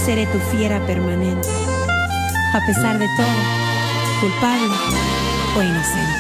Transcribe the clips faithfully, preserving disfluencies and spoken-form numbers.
seré tu fiera permanente, a pesar de todo, culpable o inocente.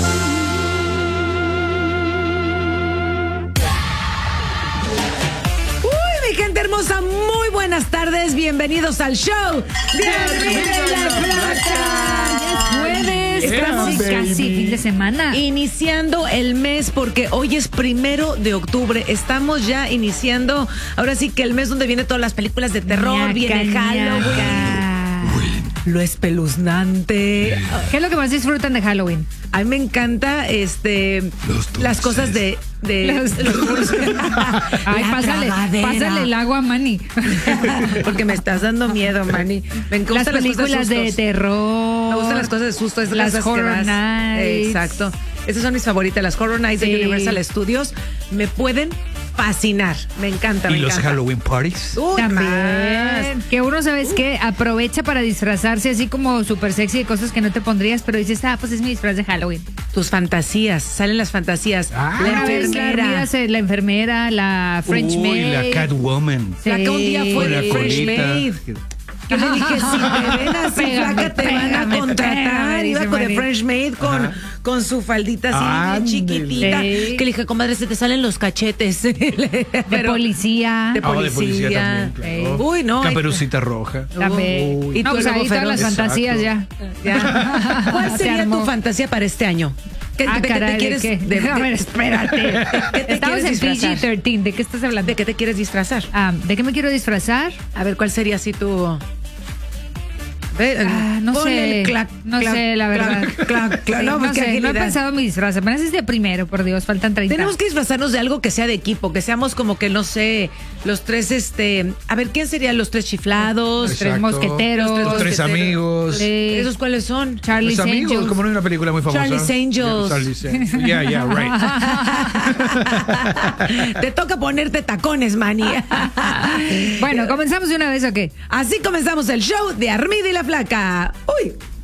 Uy, mi gente hermosa, muy buenas tardes, bienvenidos al show de Armida la Flaca. Es jueves, estamos Yeah, casi baby. fin de semana. Iniciando el mes porque hoy es primero de octubre. Estamos ya iniciando, ahora sí que el mes donde vienen todas las películas de terror, Ñaca, viene Halloween, ñaca. lo espeluznante. ¿Qué es lo que más disfrutan de Halloween? A mí me encanta este Los las cosas de, de Los dulces. Ay, la pásale, tragadera. pásale el agua a Manny. Porque me estás dando miedo, Manny. Me Las gustan películas de sustos. terror. Me gustan las cosas de susto, es Las cosas que Horror vas- Nights. Exacto. Esas son mis favoritas, las Horror Nights Sí. de Universal Studios. Me pueden fascinar. Me encanta, me ¿Y los encanta. Halloween parties? Uy, También. más. Que uno, ¿sabes qué? Aprovecha para disfrazarse así como súper sexy de cosas que no te pondrías, pero dices, ah, pues es mi disfraz de Halloween. Tus fantasías, salen las fantasías. Ah. la Una vez la enfermera. olvídase, la enfermera, la French Uy, maid. la Catwoman. Sí. La que un día fue Con la de French colita. Maid. Que le dije, si te ven así, Pégame, flaca, te van a pégame, contratar. pégame, Iba dice con de Mari. French Maid con, con su faldita así bien Ándale. chiquitita. Sí. Que le dije, comadre, se te salen los cachetes. De policía. De Ah, de policía. policía también, claro. Uy, no. Caperucita roja. También. Uy. ¿Y No, tú, pues el ahí lobo todas feroz? las fantasías ya. Ya. ¿Cuál Se sería armó. tu fantasía para este año? ¿Qué, Ah, de qué caray, te ¿de quieres qué? de- A de- ver, espérate. ¿De qué te Estamos quieres en disfrazar? P G trece. ¿De qué estás hablando? ¿De qué te quieres disfrazar? Ah, ¿de qué me quiero disfrazar? A ver, ¿cuál sería así tu...? Ve, Ah, no ponle sé. el clac, no clac, sé, la verdad. clac, clac, clac. Sí, No, no, pues qué sé, no he agilidad. pensado mi disfraz. Apenas es de primero, por Dios, faltan treinta. Tenemos que disfrazarnos de algo que sea de equipo, que seamos como que, no sé, los tres, este... A ver, ¿quién serían los tres chiflados? Los tres Exacto. mosqueteros. Los Los tres mosqueteros. amigos. Sí. ¿Esos cuáles son? Charlie's Los amigos, Angels. como no hay una película muy famosa. Charlie's Angels. Charlie's Angels. Yeah, yeah, right. Te toca ponerte tacones, Manny. Bueno, ¿comenzamos de una vez o qué? Así comenzamos el show de Armida y la Flaca. Uy.